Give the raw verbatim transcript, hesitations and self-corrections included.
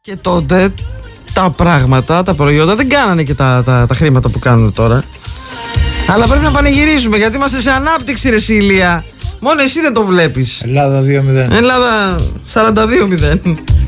Και τότε τα πράγματα, τα προϊόντα δεν κάνανε και τα, τα, τα χρήματα που κάνουν τώρα. Αλλά πρέπει να πανηγυρίζουμε γιατί είμαστε σε ανάπτυξη, ρε Σίλια. Μόνο εσύ δεν το βλέπεις. Ελλάδα δύο μηδέν. Ελλάδα σαράντα δύο μηδέν.